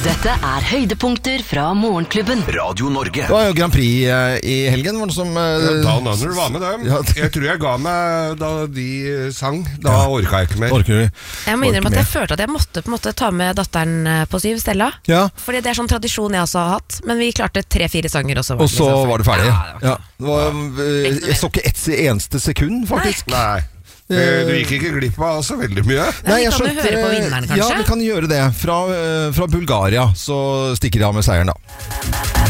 Dette høydepunkter fra Morgenklubben. Radio Norge. Det var jo Grand Prix i helgen. Var det som, Dan Under var med dem. Jeg tror jeg ga meg da de sang. Da orka jeg ikke mer. Orker du? Jeg må innrømme at jeg følte at jeg måtte på en måte ta med datteren på syv, Stella. Ja. Fordi det sånn tradisjon jeg også har hatt. Men vi klarte 3-4 sanger, og så Og så var det ferdig. Ja, Det var, jeg så ikke ett eneste sekund, faktisk. Nei. Du gikk ikke glipp av så veldig mye. Nei, vi kan jo høre på vinneren, kanskje? Ja, vi kan gjøre det. Fra Bulgaria så stikker de av med seieren, da.